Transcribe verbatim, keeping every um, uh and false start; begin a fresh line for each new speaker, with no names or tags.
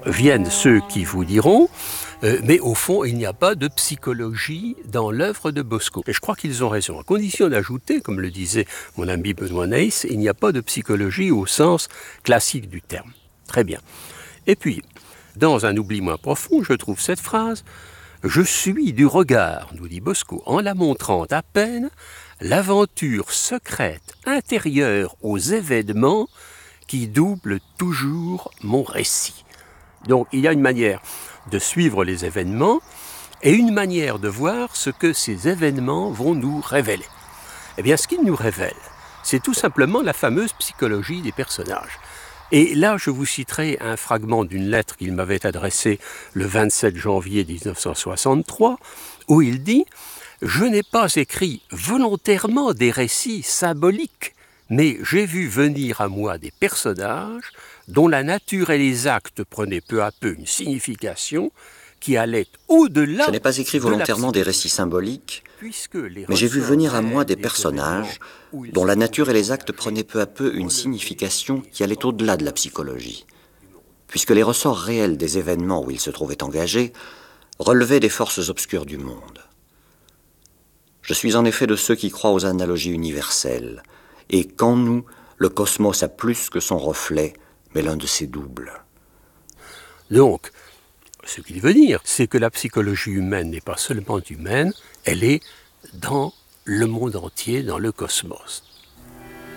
viennent ceux qui vous diront euh, mais au fond, il n'y a pas de psychologie dans l'œuvre de Bosco. Et je crois qu'ils ont raison, à condition d'ajouter, comme le disait mon ami Benoît Naïs, il n'y a pas de psychologie au sens classique du terme. Très bien. Et puis, dans un oubli moins profond, je trouve cette phrase « Je suis du regard », nous dit Bosco, en la montrant à peine l'aventure secrète intérieure aux événements qui double toujours mon récit. Donc, il y a une manière de suivre les événements et une manière de voir ce que ces événements vont nous révéler. Eh bien, ce qu'ils nous révèlent, c'est tout simplement la fameuse psychologie des personnages. Et là, je vous citerai un fragment d'une lettre qu'il m'avait adressée le vingt-sept janvier mille neuf cent soixante-trois, où il dit « Je n'ai pas écrit volontairement des récits symboliques, mais j'ai vu venir à moi des personnages dont la nature et les actes prenaient peu à peu une signification qui allait au-delà.
Je n'ai pas écrit volontairement des récits symboliques, mais j'ai vu venir à moi des personnages dont la nature et les actes prenaient peu à peu une signification qui allait au-delà de la psychologie, puisque les ressorts réels des événements où ils se trouvaient engagés relevaient des forces obscures du monde. Je suis en effet de ceux qui croient aux analogies universelles, et qu'en nous, le cosmos a plus que son reflet, mais l'un de ses doubles.
Donc, ce qu'il veut dire, c'est que la psychologie humaine n'est pas seulement humaine, elle est dans le monde entier, dans le cosmos.